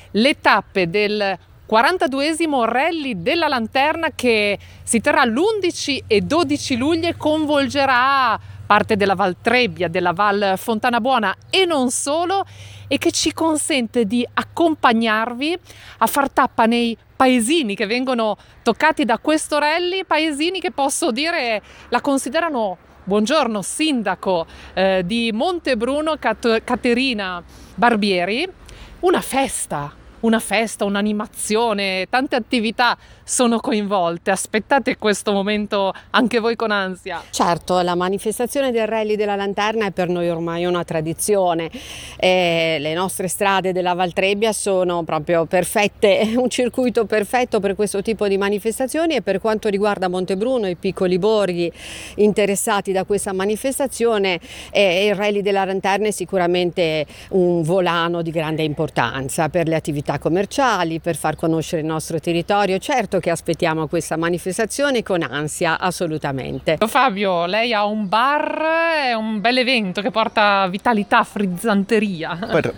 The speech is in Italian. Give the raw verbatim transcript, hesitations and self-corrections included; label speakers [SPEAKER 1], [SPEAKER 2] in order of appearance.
[SPEAKER 1] le tappe del quarantaduesimo Rally della Lanterna che si terrà l'undici e dodici luglio e coinvolgerà parte della Val Trebbia, della Val Fontana Buona e non solo, e che ci consente di accompagnarvi a far tappa nei paesini che vengono toccati da questo rally, paesini che posso dire la considerano, buongiorno sindaco eh, di Montebruno, Cat- Caterina Barbieri, una festa. Una festa, un'animazione, tante attività sono coinvolte. Aspettate questo momento anche voi con ansia.
[SPEAKER 2] Certo, la manifestazione del Rally della Lanterna è per noi ormai una tradizione. Eh, le nostre strade della Val Trebbia sono proprio perfette, un circuito perfetto per questo tipo di manifestazioni, e per quanto riguarda Montebruno e i piccoli borghi interessati da questa manifestazione, eh, il Rally della Lanterna è sicuramente un volano di grande importanza per le attività commerciali, per far conoscere il nostro territorio. Certo che aspettiamo questa manifestazione con ansia, assolutamente.
[SPEAKER 1] Fabio, lei ha un bar, è un bel evento che porta vitalità, frizzanteria.
[SPEAKER 3] Per,